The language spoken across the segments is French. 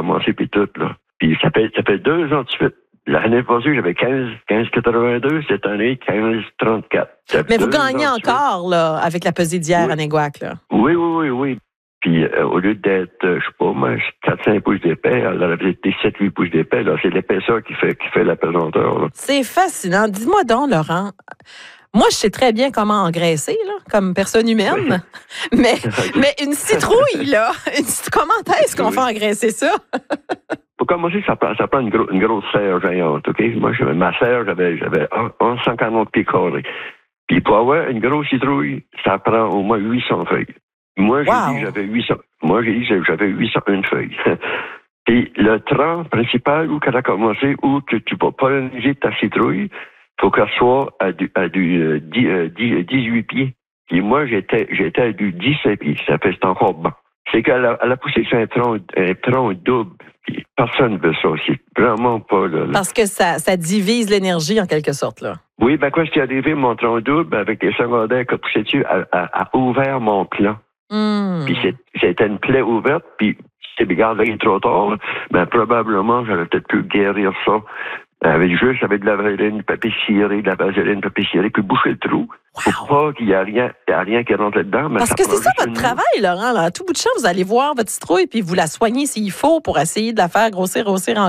commencé, puis tout, là. Puis ça fait 2 ans de suite. L'année passée, j'avais 15,82. Cette année, 15,34. Mais vous gagnez encore, là, avec la pesée d'hier à Néguac, là. Oui. Puis, au lieu d'être, je sais pas, moi, 4-5 pouces d'épais, elle aurait été 7-8 pouces d'épais, là. C'est l'épaisseur qui fait la pesanteur, là. C'est fascinant. Dis-moi donc, Laurent. Moi, je sais très bien comment engraisser, là, comme personne humaine. Oui. Mais une citrouille, là, comment est-ce qu'on fait engraisser ça? Pour commencer, ça prend une grosse serre géante, OK? Moi, ma serre, j'avais 150 pieds carrés. Puis pour avoir une grosse citrouille, ça prend au moins 800 feuilles. Moi, j'ai dit que j'avais 801 feuilles. Puis le tronc principal où elle a commencé, où que tu vas polliniser ta citrouille, faut qu'elle soit à du 18 pieds. Puis moi, j'étais à du 17 pieds. Ça fait c'est encore bon. C'est qu'elle a poussé sur un tronc double. Puis personne ne veut ça. C'est vraiment pas là. Parce que ça divise l'énergie en quelque sorte, là. Oui, ben quoi, ce qui est arrivé, mon tronc double, avec les secondaires qui a poussé dessus, a ouvert mon plan. Puis c'était une plaie ouverte, puis c'est regardé il est trop tard, mais probablement j'aurais peut-être pu guérir ça. Avec de la vaseline, papier ciré, de la vaseline, papier ciré, puis boucher le trou. Pour pas qu'il y ait rien qui rentre là-dedans. Mais parce que c'est ça votre travail, Laurent. Là. À tout bout de champ, vous allez voir votre citrouille, puis vous la soignez s'il faut pour essayer de la faire grossir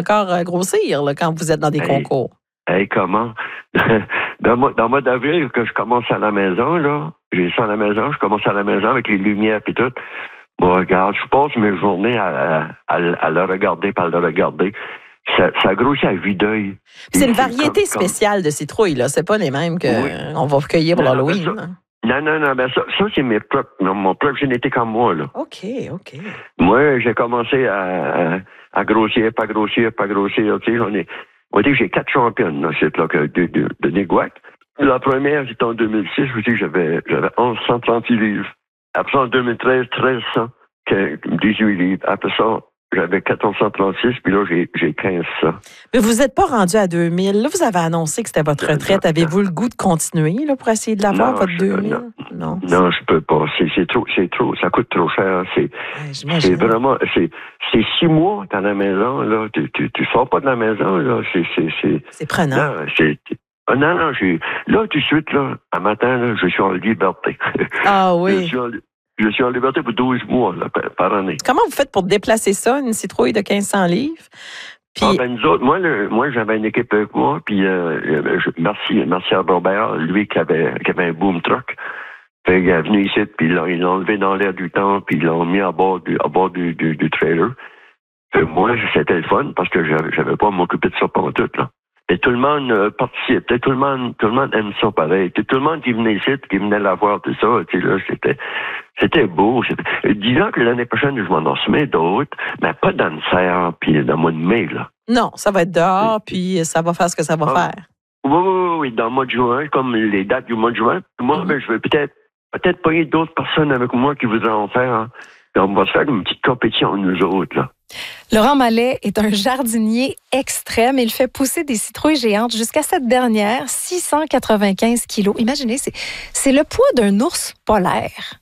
là, quand vous êtes dans des concours. Comment? Dans le mois d'avril, que je commence à la maison, là, j'ai ça à la maison, je commence à la maison avec les lumières et tout. Bon, regarde, je passe mes journées à le regarder, par le regarder. Ça grossit à vue d'œil. C'est une variété spéciale de citrouilles, là. C'est pas les mêmes qu'on va cueillir pour l'Halloween. Non, ben ça c'est mon propre génétique en moi, là. OK. Moi, j'ai commencé à grossir, pas grossir, tu sais, on dit que j'ai 4 championnes, là, de Néguac. La première, c'était en 2006, je dis que j'avais 1136 livres. Après ça, en 2013, 1300, 18 livres. Après ça, j'avais 1436, puis là, j'ai 1500. Mais vous n'êtes pas rendu à 2000. Là, vous avez annoncé que c'était votre retraite. Avez-vous le goût de continuer là, pour essayer de l'avoir, votre 2000? Non, je peux pas. C'est trop. Ça coûte trop cher. C'est vraiment... C'est 6 mois dans la maison, là. Tu sors pas de la maison, là. C'est prenant. Non, là, tout de suite, là, un matin, là, je suis en liberté. Ah oui. Je suis en liberté pour 12 mois là, par année. Comment vous faites pour déplacer ça, une citrouille de 1500 livres? Puis... nous autres, moi, j'avais une équipe avec moi, puis merci à Robert, lui qui avait un boom truck. Fait qu'il est venu ici, puis ils l'ont enlevé dans l'air du temps, puis ils l'ont mis à bord du trailer. Fait moi, c'était le fun, parce que j'avais pas à m'occuper de ça pendant tout, là. Et tout le monde participe. Tout le monde aime ça pareil. Tout le monde qui venait ici, qui venait la voir, tout ça, tu sais, là, c'était beau. Disons que l'année prochaine, je vais en semer d'autres, mais pas dans le serre, puis dans le mois de mai, là. Non, ça va être dehors, puis ça va faire ce que ça va faire. Oui, dans le mois de juin, comme les dates du mois de juin. Moi, je vais peut-être pogner d'autres personnes avec moi qui voudront en faire. Hein. On va se faire une petite compétition, nous autres, là. Laurent Mallet est un jardinier extrême. Il fait pousser des citrouilles géantes jusqu'à cette dernière, 695 kilos. Imaginez, c'est le poids d'un ours polaire.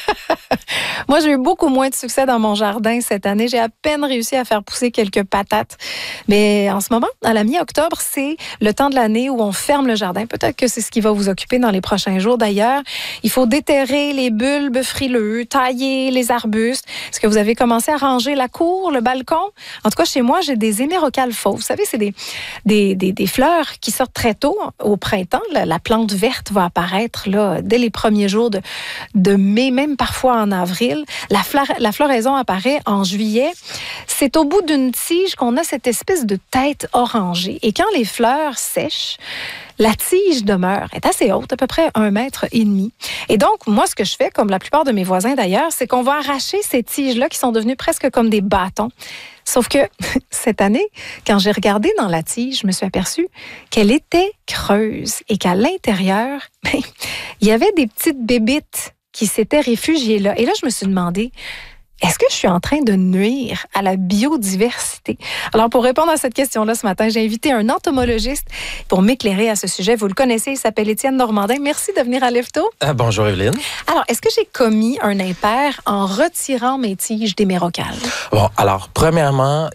Moi, j'ai eu beaucoup moins de succès dans mon jardin cette année. J'ai à peine réussi à faire pousser quelques patates. Mais en ce moment, à la mi-octobre, c'est le temps de l'année où on ferme le jardin. Peut-être que c'est ce qui va vous occuper dans les prochains jours. D'ailleurs, il faut déterrer les bulbes frileux, tailler les arbustes. Est-ce que vous avez commencé à ranger la cour, le balcon? En tout cas, chez moi, j'ai des hémérocales fauves. Vous savez, c'est des fleurs qui sortent très tôt au printemps. La plante verte va apparaître là, dès les premiers jours de mai, même parfois en avril. La floraison apparaît en juillet. C'est au bout d'une tige qu'on a cette espèce de tête orangée. Et quand les fleurs sèchent, la tige demeure, est assez haute, à peu près 1,5 mètre. Et donc, moi, ce que je fais, comme la plupart de mes voisins d'ailleurs, c'est qu'on va arracher ces tiges-là qui sont devenues presque comme des bâtons. Sauf que cette année, quand j'ai regardé dans la tige, je me suis aperçue qu'elle était creuse et qu'à l'intérieur, il y avait des petites bébites qui s'étaient réfugiées là. Et là, je me suis demandé, est-ce que je suis en train de nuire à la biodiversité? Alors, pour répondre à cette question-là ce matin, j'ai invité un entomologiste pour m'éclairer à ce sujet. Vous le connaissez, il s'appelle Étienne Normandin. Merci de venir à Lève-Tôt. Bonjour, Evelyne. Alors, est-ce que j'ai commis un impair en retirant mes tiges d'hémérocales? Bon, alors, premièrement,